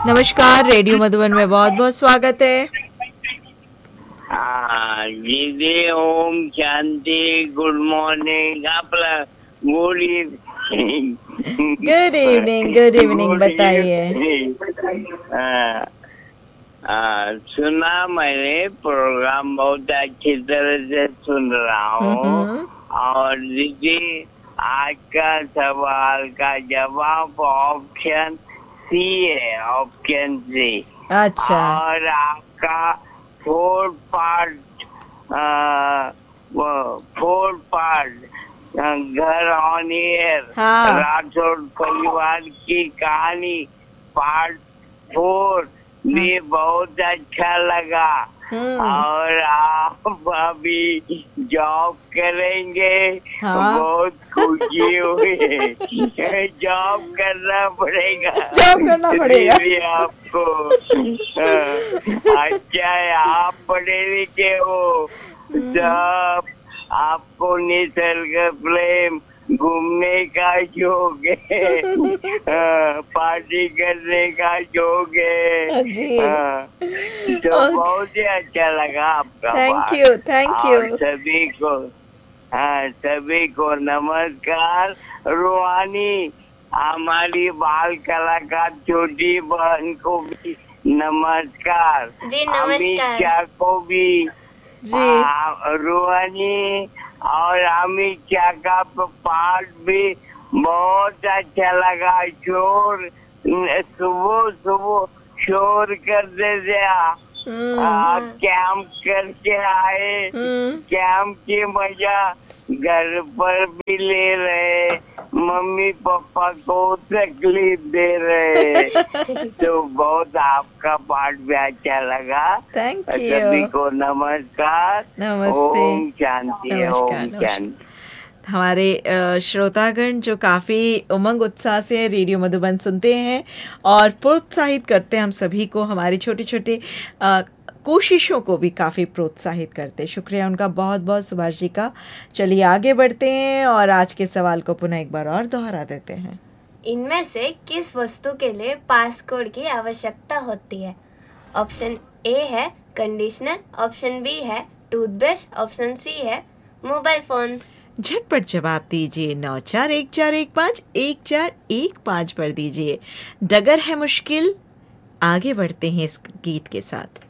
नमस्कार, रेडियो मधुबन में बहुत बहुत स्वागत है। दीदी ओम शांति, गुड मॉर्निंग, आपला गुड इवनिंग। गुड इवनिंग बताइए। सुना मैंने प्रोग्राम, बहुत अच्छी तरह से सुन रहा हूँ। और दीदी आज का सवाल का जवाब ऑप्शन सी है, ऑप्शन सी। अच्छा। और आपका फोर पार्ट घर ऑन एयर, हाँ। राठौड़ परिवार की कहानी पार्ट 4 भी बहुत अच्छा लगा। और आप अभी जॉब करेंगे, हाँ। बहुत खुशी हुई। जॉब करना पड़ेगा, जॉब करना पड़ेगा। दीदी आपको। अच्छा है, आप पढ़े लिखे हो, सब आपको निसर्ग प्रेम, घूमने का शौक है, पार्टी करने का शौक है। जी। तो बहुत ही अच्छा लगा आपका थैंक बात। You, thank you. और सभी को नमस्कार। रूहानी, हमारी बाल कलाकार छोटी बहन को भी नमस्कार। जी अमित नमस्कार शाह को भी। जी। रूहानी और अमित शाह का पाठ भी बहुत अच्छा लगा। शोर सुबह सुबह शोर करते थे, कैंप करके आए, कैंप की मजा घर पर भी ले रहे, मम्मी पापा को तकलीफ दे रहे। तो बहुत आपका पाठ भी अच्छा लगा। थैंक सभी यू। को नमस्कार। नमस्ते। ओम शांति, नमस्कार, ओम नमस्कार। शांति। हमारे श्रोतागण जो काफ़ी उमंग उत्साह से रेडियो मधुबन सुनते हैं और प्रोत्साहित करते हैं हम सभी को, हमारी छोटे छोटे कोशिशों को भी काफ़ी प्रोत्साहित करते हैं। शुक्रिया उनका बहुत बहुत, सुभाष जी का। चलिए आगे बढ़ते हैं और आज के सवाल को पुनः एक बार और दोहरा देते हैं। इनमें से किस वस्तु के लिए पासकोड की आवश्यकता होती है? ऑप्शन ए है कंडीशनर, ऑप्शन बी है टूथब्रश, ऑप्शन सी है मोबाइल फोन। झटपट जवाब दीजिए 9414151415 पर दीजिए। डगर है मुश्किल, आगे बढ़ते हैं इस गीत के साथ।